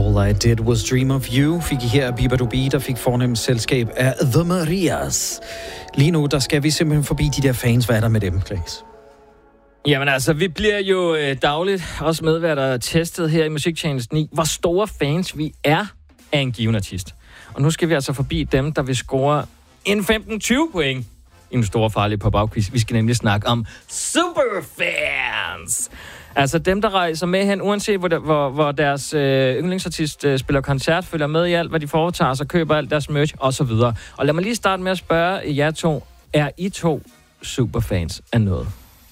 All I Did Was Dream of You fik I her af Bieber Dubi, der fik fornemt selskab af The Marias. Lige nu, der skal vi simpelthen forbi de der fans. Hvad er der med dem, Claes? Jamen altså, vi bliver jo dagligt også medværter testet her i Musiktjenesten i, hvor store fans vi er af en given artist. Og nu skal vi altså forbi dem, der vil score en 15-20 point i en stor farlige pop-up-quiz. Vi skal nemlig snakke om superfans. Altså dem, der rejser med hen, uanset hvor deres yndlingsartist spiller koncert, følger med i alt, hvad de foretager sig, køber alt deres merch osv. Og lad mig lige starte med at spørge jer to, er I to superfans af noget?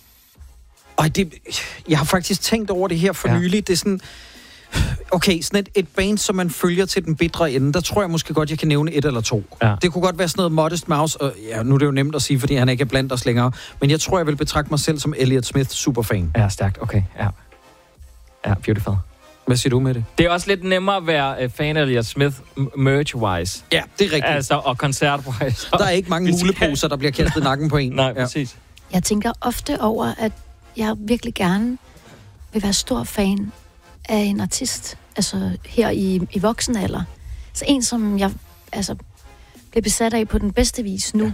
Jeg har faktisk tænkt over det her for nylig. Det er sådan... Okay, sådan et band, som man følger til den bitre ende, der tror jeg måske godt, jeg kan nævne 1 eller 2. Ja. Det kunne godt være sådan noget Modest Mouse, og ja, nu er det jo nemt at sige, fordi han ikke er blandt os længere, men jeg tror, jeg vil betragte mig selv som Elliott Smith superfan. Ja, stærkt. Okay, ja. Ja, beautiful. Hvad siger du med det? Det er også lidt nemmere at være fan af Elliott Smith merch-wise. Ja, det er rigtigt. Altså, og koncert-wise. Der er ikke mange muleposer, der bliver kastet i nakken på en. Nej, præcis. Jeg tænker ofte over, at jeg virkelig gerne vil være stor fan af en artist, altså her i voksenalder. Så en, som jeg bliver besat af på den bedste vis nu.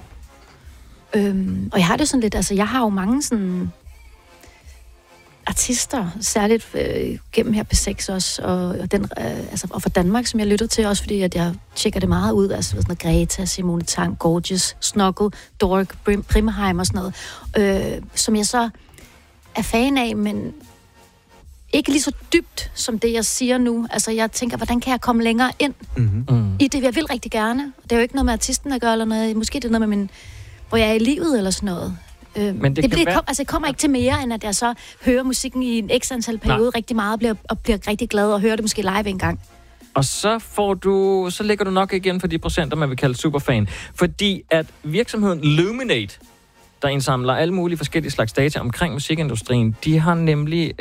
Og jeg har det sådan lidt, altså jeg har jo mange sådan artister, særligt gennem her P6 også, og for Danmark, som jeg lytter til også, fordi at jeg tjekker det meget ud, altså sådan noget Greta, Simone Tang, Gorgeous, Snuggle, Dork, Brimheim og sådan noget, som jeg så er fan af, men ikke lige så dybt, som det, jeg siger nu. Altså, jeg tænker, hvordan kan jeg komme længere ind i det? Jeg vil rigtig gerne. Det er jo ikke noget med artisten at gøre, eller noget. Måske det er noget med hvor jeg er i livet, eller sådan noget. Men det kommer ikke til mere, end at jeg så hører musikken i en ekstra antal periode rigtig meget, og bliver rigtig glad, og hører det måske live en gang. Og så ligger du nok igen for de procenter, man vil kalde superfan. Fordi at virksomheden Luminate, der indsamler alle mulige forskellige slags data omkring musikindustrien, de har nemlig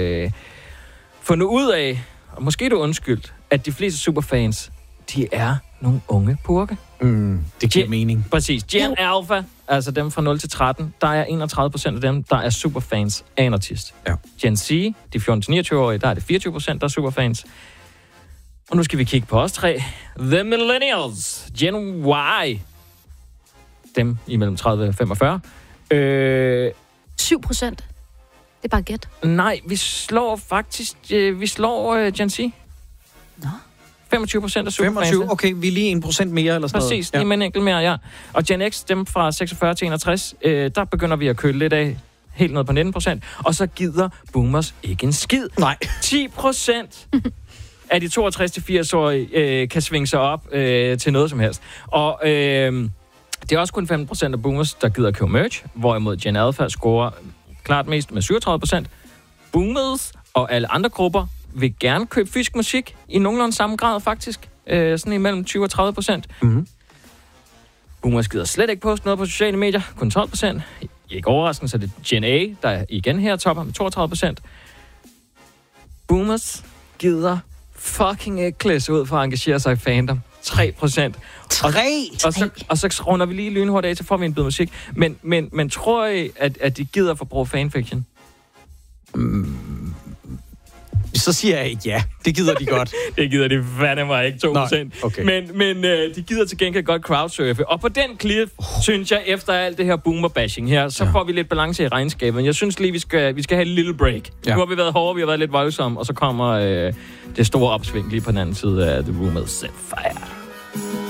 fundet ud af, og måske du undskyldt, at de fleste superfans, de er nogle unge purke. Det giver mening. Præcis. Gen Alpha, altså dem fra 0 til 13, der er 31% af dem, der er superfans af en artist. Ja. Gen Z, de 14-29-årige, der er det 24%, der er superfans. Og nu skal vi kigge på os tre. The Millennials, Gen Y, dem imellem 30 og 45. 7%. Det er bare gæt. Nej, vi slår faktisk Gen Z. Nå. 25% af superfans. 25, okay, vi er lige 1% mere eller sådan Præcis, lige med en enkelt mere, ja. Og Gen X, dem fra 46 til 61, der begynder vi at køle lidt af, helt ned på 19%. Og så gider boomers ikke en skid. Nej. 10% af de 62-80-årige kan svinge sig op til noget som helst. Og det er også kun 15% af boomers, der gider købe merch, hvorimod Gen Alpha scorer klart mest med 37%. Boomers og alle andre grupper vil gerne købe fysisk musik i nogenlunde samme grad faktisk. Sådan imellem 20 og 30%. Boomers gider slet ikke poste noget på sociale medier. Kun 12%. Ikke overraskende, så det er Gen A, der igen her topper med 32%. Boomers gider ikke klæde ud for at engagere sig i fandom. 3%. Og så runder vi lige lynhurtigt af, så får vi en bid musik. Men tror I, at de gider for at bruge fanfiction? Så siger jeg ja, det gider de godt. Det gider de fandme ikke 2%. Nej, okay. Men de gider til gengæld godt crowdsurfe. Og på den clip, synes jeg, efter alt det her boomer-bashing her, så får vi lidt balance i regnskabet. Jeg synes lige, vi skal have et lille break. Nu har vi været hårde, vi har været lidt voldsomme, og så kommer det store opsving lige på den anden side af The Room Set Fire.